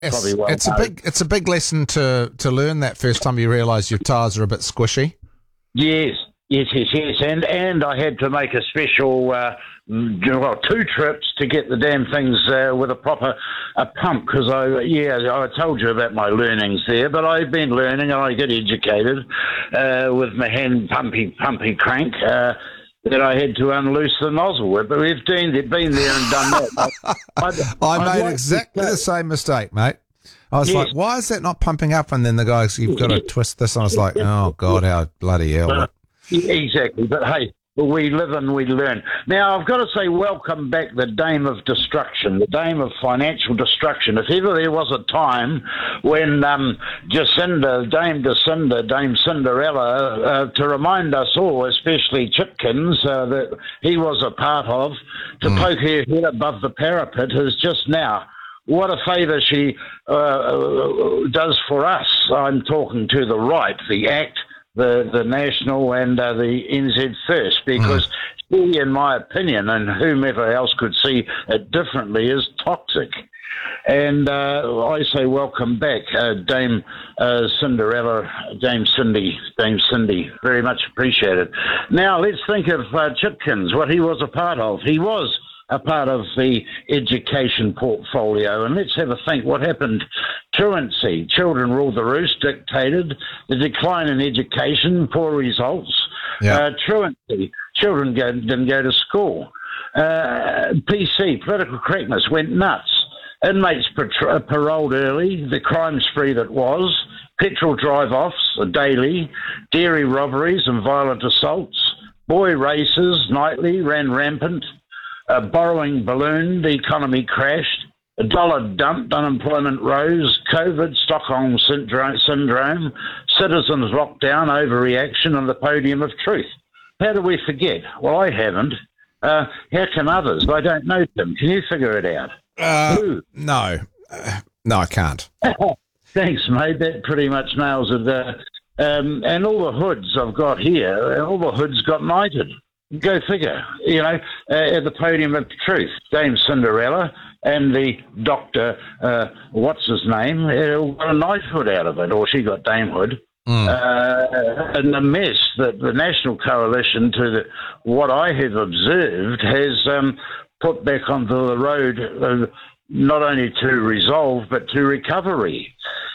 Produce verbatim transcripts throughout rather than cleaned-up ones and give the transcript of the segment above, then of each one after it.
Yes, probably well it's a know. big it's a big lesson to to learn that first time you realise your tyres are a bit squishy. Yes, yes, yes, yes. And and I had to make a special, uh, mm, well, two trips to get the damn things uh, with a proper a pump because I, yeah, I told you about my learnings there, but I've been learning and I get educated uh, with my hand pumpy pumpy crank. Uh, that I had to unloose the nozzle with, but we've been, been there and done that. I'd, I I'd made like exactly to the say- same mistake, mate. I was Yes. like, why is that not pumping up? And then the guy goes, you've got to twist this. And I was like, oh, God, how bloody hell. Uh, exactly, but hey, we live and we learn. Now, I've got to say, welcome back the Dame of Destruction, the Dame of Financial Destruction. If ever there was a time when um, Jacinda, Dame Jacinda, Dame Cinderella, uh, to remind us all, especially Chipkins, uh, that he was a part of, to Mm. poke her head above the parapet is just now. What a favour she uh, does for us. I'm talking to the right, the ACT, the, the National and uh, the N Z First, because she, in my opinion, and whomever else could see it differently, is toxic. And uh, I say welcome back, uh, Dame uh, Cinderella, Dame Cindy, Dame Cindy. Very much appreciated. Now, let's think of uh, Chipkins, what he was a part of. He was a part of the education portfolio. And let's have a think what happened. Truancy, children ruled the roost, dictated, the decline in education, poor results. Yeah. Uh, truancy, children go, didn't go to school. Uh, P C, political correctness, went nuts. Inmates par- paroled early, the crime spree that was, petrol drive-offs daily, dairy robberies and violent assaults, boy races nightly ran rampant, Uh, borrowing ballooned, the economy crashed, a dollar dumped, unemployment rose, COVID, Stockholm syndrome, syndrome, citizens locked down, overreaction on the podium of truth. How do we forget? Well, I haven't. Uh, how can others? I don't know them. Can you figure it out? Uh, Who? no. Uh, no, I can't. Thanks, mate. That pretty much nails it. Uh, um, and all the hoods I've got here, all the hoods got knighted. Go figure, you know, uh, at the podium of truth, Dame Cinderella and the doctor, uh, what's his name, uh, got a knighthood out of it, or she got damehood. Mm. Uh, and the mess that the National Coalition, to the, what I have observed, has um, put back onto the road, uh, not only to resolve, but to recovery.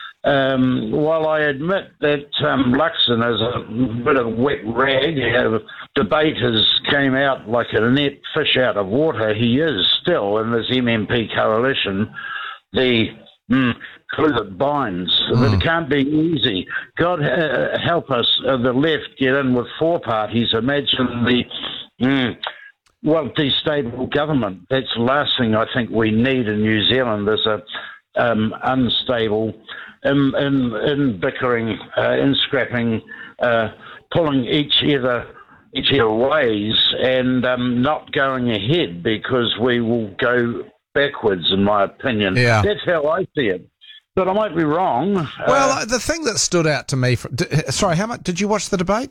Um, while I admit that um, Luxon is a bit of a wet rag, uh, debate has came out like a net fish out of water, he is still in this M M P coalition the mm, glue that binds. Mm. But it can't be easy. God uh, help us, uh, the left get in with four parties. Imagine the... Mm, well, destable government. That's the last thing I think we need in New Zealand is a um, unstable... In, in, in bickering, uh, in scrapping, uh, pulling each other each other ways and um, not going ahead because we will go backwards, in my opinion. Yeah. That's how I see it. But I might be wrong. Well, uh, the thing that stood out to me, for, d- sorry, how much did you watch the debate?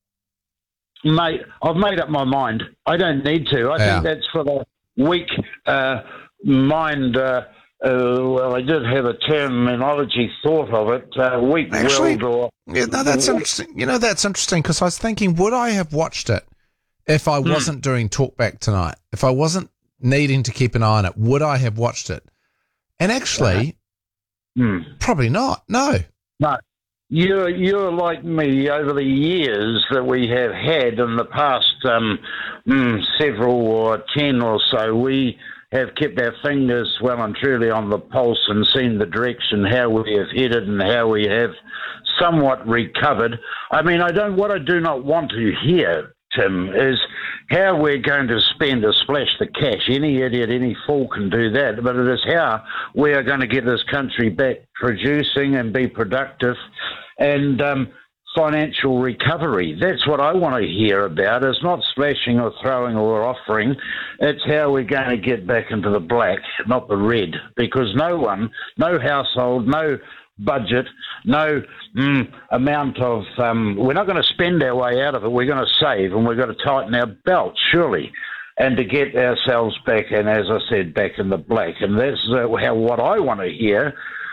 mate, I've made up my mind. I don't need to. I Yeah. think that's for the weak uh, mind. Uh, Uh, well, I did have a terminology thought of it, uh, weak-willed or... Yeah, no, that's interesting. You know, that's interesting because I was thinking, would I have watched it if I wasn't doing talkback tonight? If I wasn't needing to keep an eye on it, would I have watched it? And actually, Hmm. probably not. No. No. You're, you're like me over the years that we have had in the past um, mm, several or ten or so, we... have kept our fingers well and truly on the pulse and seen the direction, how we have headed and how we have somewhat recovered. I mean, I don't. What I do not want to hear, Tim, is how we're going to spend or splash the cash. Any idiot, any fool can do that, but it is how we are going to get this country back producing and be productive and um, financial recovery. That's what I want to hear about. It's not splashing or throwing or offering. It's how we're going to get back into the black, not the red, because no one, no household, no budget, no mm, amount of, um, we're not going to spend our way out of it. We're going to save and we're going to tighten our belt, surely. and to get ourselves back, and as I said, back in the black. And that's uh, how what I want to hear